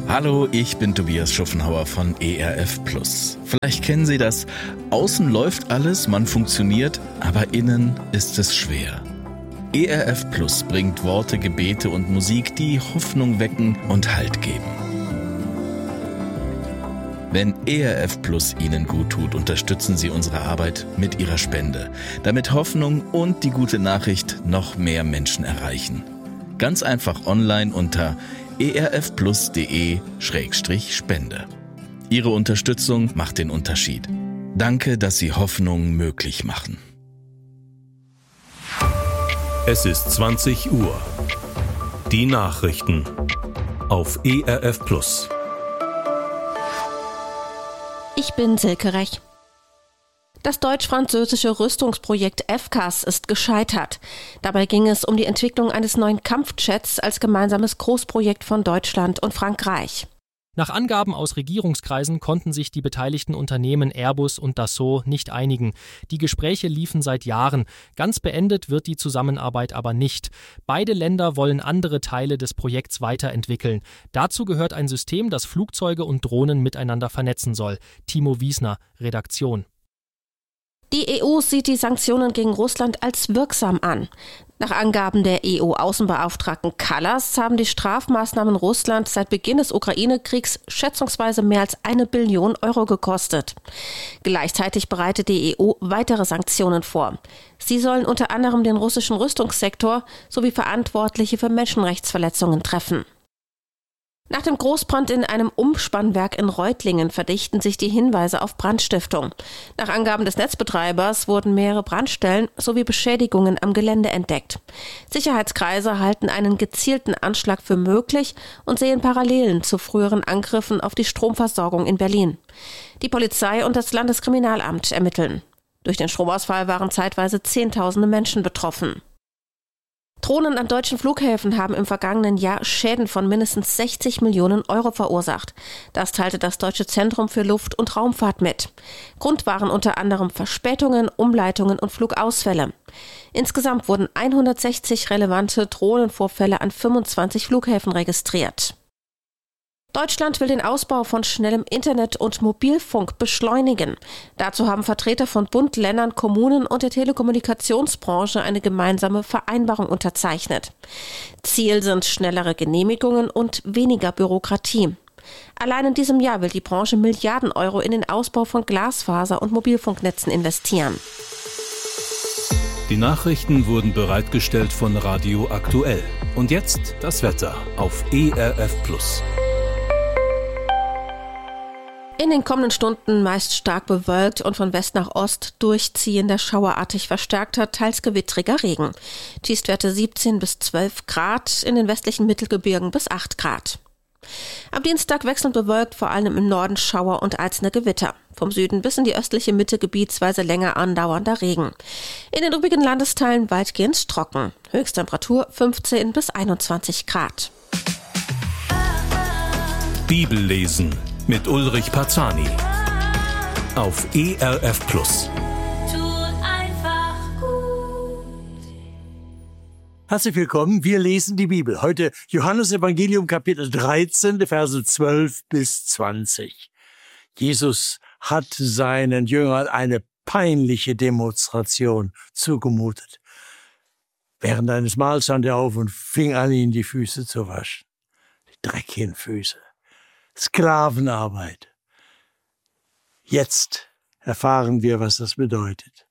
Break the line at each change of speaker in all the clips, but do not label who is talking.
Hallo, ich bin Tobias Schuffenhauer von ERF Plus. Vielleicht kennen Sie das. Außen läuft alles, man funktioniert, aber innen ist es schwer. ERF Plus bringt Worte, Gebete und Musik, die Hoffnung wecken und Halt geben. Wenn ERF Plus Ihnen gut tut, unterstützen Sie unsere Arbeit mit Ihrer Spende, damit Hoffnung und die gute Nachricht noch mehr Menschen erreichen. Ganz einfach online unter erfplus.de/spende. Ihre Unterstützung macht den Unterschied. Danke, dass Sie Hoffnung möglich machen.
Es ist 20 Uhr. Die Nachrichten auf ERF Plus.
Ich bin Silke Rech. Das deutsch-französische Rüstungsprojekt FCAS ist gescheitert. Dabei ging es um die Entwicklung eines neuen Kampfjets als gemeinsames Großprojekt von Deutschland und Frankreich.
Nach Angaben aus Regierungskreisen konnten sich die beteiligten Unternehmen Airbus und Dassault nicht einigen. Die Gespräche liefen seit Jahren. Ganz beendet wird die Zusammenarbeit aber nicht. Beide Länder wollen andere Teile des Projekts weiterentwickeln. Dazu gehört ein System, das Flugzeuge und Drohnen miteinander vernetzen soll. Timo Wiesner, Redaktion.
Die EU sieht die Sanktionen gegen Russland als wirksam an. Nach Angaben der EU-Außenbeauftragten Kallas haben die Strafmaßnahmen Russland seit Beginn des Ukraine-Kriegs schätzungsweise mehr als 1 Billion Euro gekostet. Gleichzeitig bereitet die EU weitere Sanktionen vor. Sie sollen unter anderem den russischen Rüstungssektor sowie Verantwortliche für Menschenrechtsverletzungen treffen. Nach dem Großbrand in einem Umspannwerk in Reutlingen verdichten sich die Hinweise auf Brandstiftung. Nach Angaben des Netzbetreibers wurden mehrere Brandstellen sowie Beschädigungen am Gelände entdeckt. Sicherheitskreise halten einen gezielten Anschlag für möglich und sehen Parallelen zu früheren Angriffen auf die Stromversorgung in Berlin. Die Polizei und das Landeskriminalamt ermitteln. Durch den Stromausfall waren zeitweise Zehntausende Menschen betroffen. Drohnen an deutschen Flughäfen haben im vergangenen Jahr Schäden von mindestens 60 Millionen Euro verursacht. Das teilte das Deutsche Zentrum für Luft- und Raumfahrt mit. Grund waren unter anderem Verspätungen, Umleitungen und Flugausfälle. Insgesamt wurden 160 relevante Drohnenvorfälle an 25 Flughäfen registriert. Deutschland will den Ausbau von schnellem Internet und Mobilfunk beschleunigen. Dazu haben Vertreter von Bund, Ländern, Kommunen und der Telekommunikationsbranche eine gemeinsame Vereinbarung unterzeichnet. Ziel sind schnellere Genehmigungen und weniger Bürokratie. Allein in diesem Jahr will die Branche Milliarden Euro in den Ausbau von Glasfaser- und Mobilfunknetzen investieren.
Die Nachrichten wurden bereitgestellt von Radio Aktuell. Und jetzt das Wetter auf ERF Plus.
In den kommenden Stunden meist stark bewölkt und von West nach Ost durchziehender, schauerartig verstärkter, teils gewittriger Regen. Tiefstwerte 17 bis 12 Grad, in den westlichen Mittelgebirgen bis 8 Grad. Am Dienstag wechselnd bewölkt, vor allem im Norden Schauer und einzelne Gewitter. Vom Süden bis in die östliche Mitte gebietsweise länger andauernder Regen. In den übrigen Landesteilen weitgehend trocken. Höchsttemperatur 15 bis 21 Grad.
Bibellesen mit Ulrich Parzani auf ERF Plus.
Herzlich willkommen, wir lesen die Bibel. Heute Johannes Evangelium Kapitel 13, Verse 12 bis 20. Jesus hat seinen Jüngern eine peinliche Demonstration zugemutet. Während eines Mahls stand er auf und fing an, ihnen die Füße zu waschen. Die dreckigen Füße. Sklavenarbeit. Jetzt erfahren wir, was das bedeutet.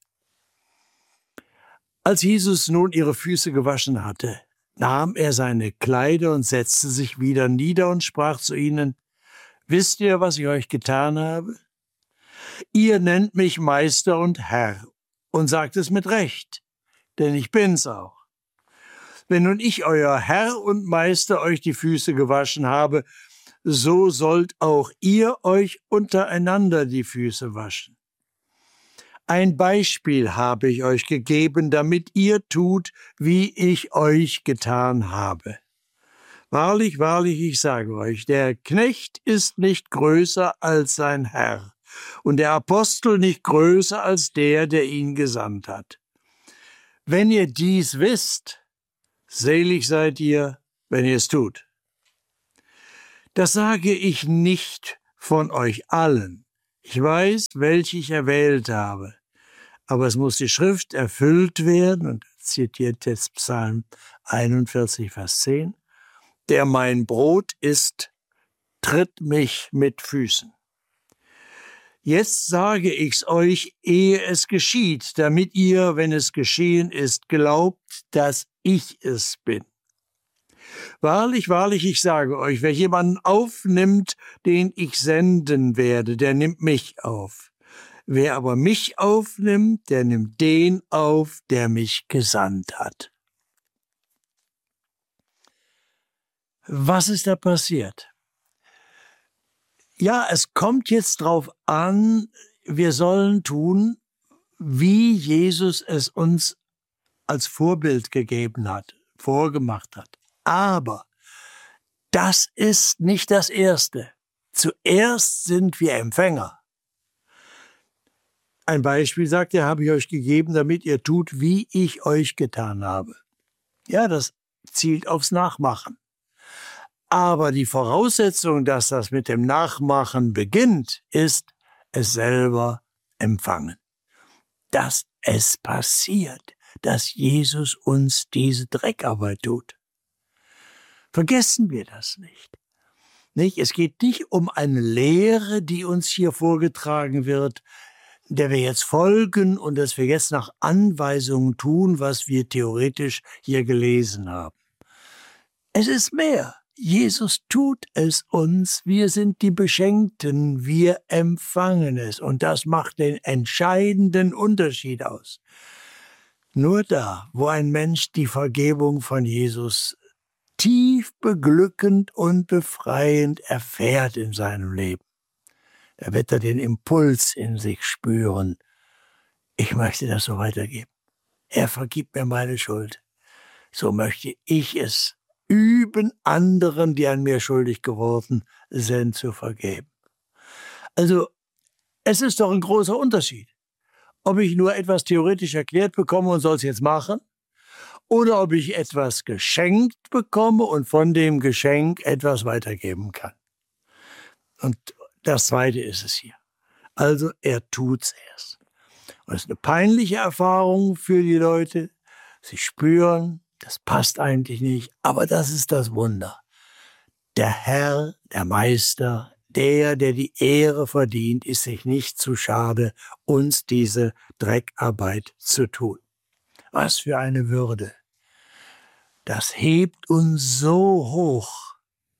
Als Jesus nun ihre Füße gewaschen hatte, nahm er seine Kleider und setzte sich wieder nieder und sprach zu ihnen: Wisst ihr, was ich euch getan habe? Ihr nennt mich Meister und Herr und sagt es mit Recht, denn ich bin's auch. Wenn nun ich, euer Herr und Meister, euch die Füße gewaschen habe, so sollt auch ihr euch untereinander die Füße waschen. Ein Beispiel habe ich euch gegeben, damit ihr tut, wie ich euch getan habe. Wahrlich, wahrlich, ich sage euch, der Knecht ist nicht größer als sein Herr und der Apostel nicht größer als der ihn gesandt hat. Wenn ihr dies wisst, selig seid ihr, wenn ihr es tut. Das sage ich nicht von euch allen. Ich weiß, welche ich erwählt habe. Aber es muss die Schrift erfüllt werden, und zitiert jetzt Psalm 41, Vers 10. Der mein Brot isst, tritt mich mit Füßen. Jetzt sage ich's euch, ehe es geschieht, damit ihr, wenn es geschehen ist, glaubt, dass ich es bin. Wahrlich, wahrlich, ich sage euch, wer jemanden aufnimmt, den ich senden werde, der nimmt mich auf. Wer aber mich aufnimmt, der nimmt den auf, der mich gesandt hat. Was ist da passiert? Ja, es kommt jetzt drauf an, wir sollen tun, wie Jesus es uns als Vorbild gegeben hat, vorgemacht hat. Aber das ist nicht das Erste. Zuerst sind wir Empfänger. Ein Beispiel sagt er, habe ich euch gegeben, damit ihr tut, wie ich euch getan habe. Ja, das zielt aufs Nachmachen. Aber die Voraussetzung, dass das mit dem Nachmachen beginnt, ist es selber empfangen. Dass es passiert, dass Jesus uns diese Dreckarbeit tut. Vergessen wir das nicht? Es geht nicht um eine Lehre, die uns hier vorgetragen wird, der wir jetzt folgen und dass wir jetzt nach Anweisungen tun, was wir theoretisch hier gelesen haben. Es ist mehr. Jesus tut es uns, wir sind die Beschenkten, wir empfangen es. Und das macht den entscheidenden Unterschied aus. Nur da, wo ein Mensch die Vergebung von Jesus tief beglückend und befreiend erfährt in seinem Leben, da wird er den Impuls in sich spüren, ich möchte das so weitergeben. Er vergibt mir meine Schuld. So möchte ich es üben, anderen, die an mir schuldig geworden sind, zu vergeben. Also, es ist doch ein großer Unterschied, ob ich nur etwas theoretisch erklärt bekomme und soll es jetzt machen, oder ob ich etwas geschenkt bekomme und von dem Geschenk etwas weitergeben kann. Und das Zweite ist es hier. Also, er tut's erst. Und es ist eine peinliche Erfahrung für die Leute. Sie spüren, das passt eigentlich nicht, aber das ist das Wunder. Der Herr, der Meister, der die Ehre verdient, ist sich nicht zu schade, uns diese Dreckarbeit zu tun. Was für eine Würde. Das hebt uns so hoch.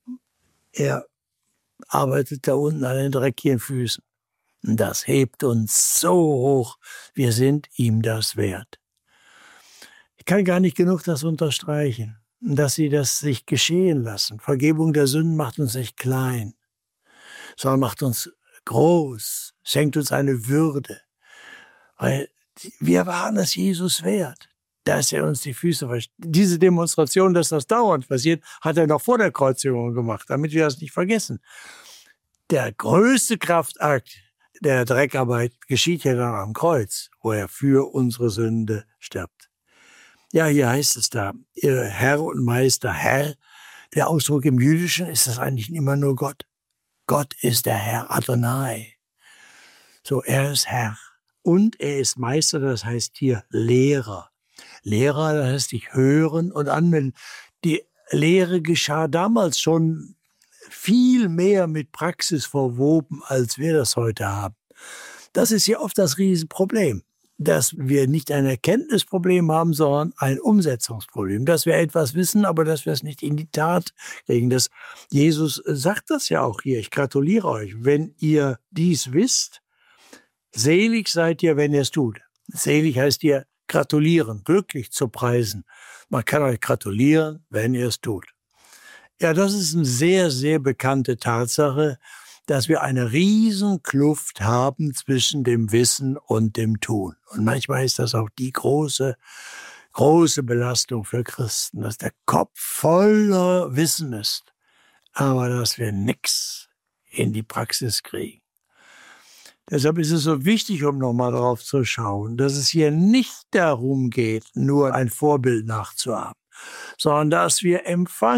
Er arbeitet da unten an den dreckigen Füßen. Das hebt uns so hoch. Wir sind ihm das wert. Ich kann gar nicht genug das unterstreichen, dass sie das sich geschehen lassen. Vergebung der Sünden macht uns nicht klein, sondern macht uns groß, schenkt uns eine Würde. Weil wir waren es Jesus wert, dass er uns die Füße wäscht. Diese Demonstration, dass das dauernd passiert, hat er noch vor der Kreuzigung gemacht, damit wir das nicht vergessen. Der größte Kraftakt der Dreckarbeit geschieht ja dann am Kreuz, wo er für unsere Sünde stirbt. Ja, hier heißt es da, ihr Herr und Meister, Herr. Der Ausdruck im Jüdischen ist das eigentlich immer nur Gott. Gott ist der Herr, Adonai. So, er ist Herr. Und er ist Meister, das heißt hier Lehrer. Lehrer, das heißt ich hören und anwenden. Die Lehre geschah damals schon viel mehr mit Praxis verwoben, als wir das heute haben. Das ist ja oft das Riesenproblem, dass wir nicht ein Erkenntnisproblem haben, sondern ein Umsetzungsproblem. Dass wir etwas wissen, aber dass wir es nicht in die Tat kriegen. Jesus sagt das ja auch hier. Ich gratuliere euch. Wenn ihr dies wisst, selig seid ihr, wenn ihr es tut. Selig heißt ihr gratulieren, glücklich zu preisen. Man kann euch gratulieren, wenn ihr es tut. Ja, das ist eine sehr, sehr bekannte Tatsache, dass wir eine riesen Kluft haben zwischen dem Wissen und dem Tun. Und manchmal ist das auch die große Belastung für Christen, dass der Kopf voller Wissen ist, aber dass wir nichts in die Praxis kriegen. Deshalb ist es so wichtig, um nochmal drauf zu schauen, dass es hier nicht darum geht, nur ein Vorbild nachzuahmen, sondern dass wir empfangen,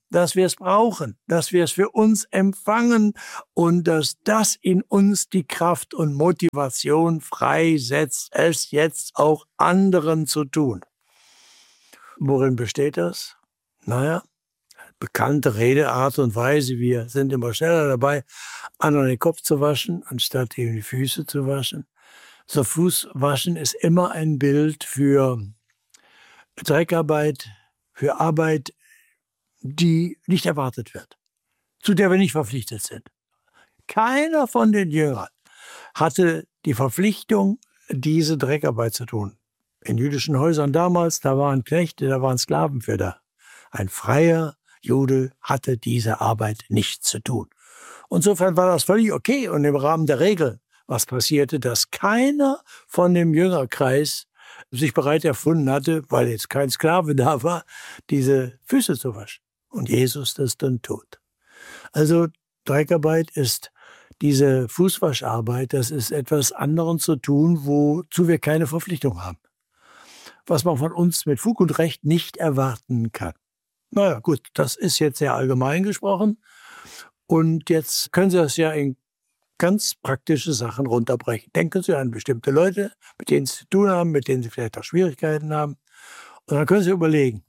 dass wir es brauchen, dass wir es für uns empfangen und dass das in uns die Kraft und Motivation freisetzt, es jetzt auch anderen zu tun. Worin besteht das? Naja, bekannte Redeart und Weise, wir sind immer schneller dabei, anderen den Kopf zu waschen, anstatt eben die Füße zu waschen. So Fußwaschen ist immer ein Bild für Dreckarbeit, für Arbeit, die nicht erwartet wird, zu der wir nicht verpflichtet sind. Keiner von den Jüngern hatte die Verpflichtung, diese Dreckarbeit zu tun. In jüdischen Häusern damals, da waren Knechte, da waren Sklaven für da. Ein freier Jude hatte diese Arbeit nicht zu tun. Insofern war das völlig okay und im Rahmen der Regel, was passierte, dass keiner von dem Jüngerkreis sich bereit erfunden hatte, weil jetzt kein Sklave da war, diese Füße zu waschen. Und Jesus das dann tut. Also Dreckarbeit ist diese Fußwascharbeit, das ist etwas anderen zu tun, wozu wir keine Verpflichtung haben. Was man von uns mit Fug und Recht nicht erwarten kann. Naja, gut, das ist jetzt sehr allgemein gesprochen. Und jetzt können Sie das ja in ganz praktische Sachen runterbrechen. Denken Sie an bestimmte Leute, mit denen Sie zu tun haben, mit denen Sie vielleicht auch Schwierigkeiten haben. Und dann können Sie überlegen,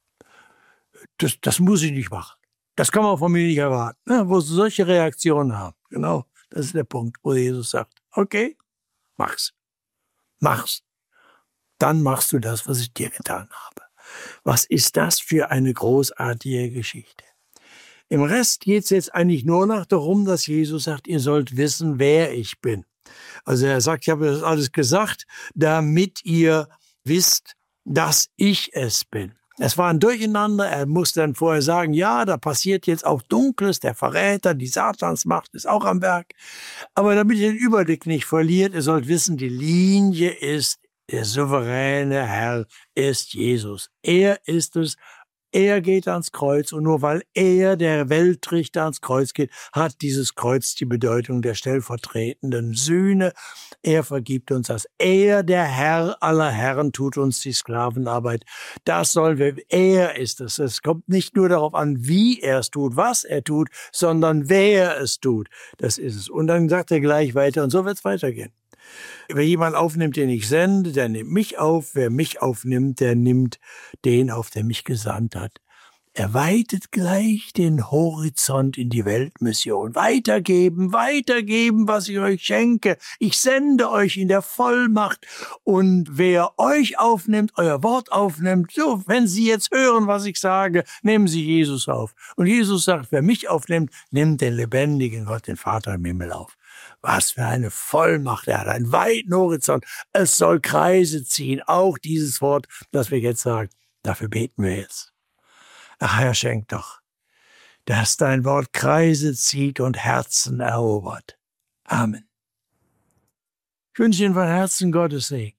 das muss ich nicht machen. Das kann man von mir nicht erwarten. Ja, wo Sie solche Reaktionen haben. Genau, das ist der Punkt, wo Jesus sagt, okay, mach's. Mach's. Dann machst du das, was ich dir getan habe. Was ist das für eine großartige Geschichte? Im Rest geht es jetzt eigentlich nur noch darum, dass Jesus sagt, ihr sollt wissen, wer ich bin. Also er sagt, ich habe das alles gesagt, damit ihr wisst, dass ich es bin. Es war ein Durcheinander, er muss dann vorher sagen, ja, da passiert jetzt auch Dunkles, der Verräter, die Satansmacht ist auch am Werk. Aber damit ihr den Überblick nicht verliert, ihr sollt wissen, die Linie ist, der souveräne Herr ist Jesus. Er ist es. Er geht ans Kreuz und nur weil er, der Weltrichter, ans Kreuz geht, hat dieses Kreuz die Bedeutung der stellvertretenden Sühne. Er vergibt uns das. Er, der Herr aller Herren, tut uns die Sklavenarbeit. Das sollen wir, er ist es. Es kommt nicht nur darauf an, wie er es tut, was er tut, sondern wer es tut. Das ist es. Und dann sagt er gleich weiter und so wird es weitergehen. Wer jemand aufnimmt, den ich sende, der nimmt mich auf. Wer mich aufnimmt, der nimmt den auf, der mich gesandt hat. Er weitet gleich den Horizont in die Weltmission. Weitergeben, was ich euch schenke. Ich sende euch in der Vollmacht. Und wer euch aufnimmt, euer Wort aufnimmt, so, wenn Sie jetzt hören, was ich sage, nehmen Sie Jesus auf. Und Jesus sagt, wer mich aufnimmt, nimmt den lebendigen Gott, den Vater im Himmel auf. Was für eine Vollmacht, er hat einen weiten Horizont. Es soll Kreise ziehen, auch dieses Wort, das wir jetzt sagen. Dafür beten wir jetzt. Ach, Herr, schenk doch, dass dein Wort Kreise zieht und Herzen erobert. Amen. Ich wünsche Ihnen von Herzen Gottes Segen.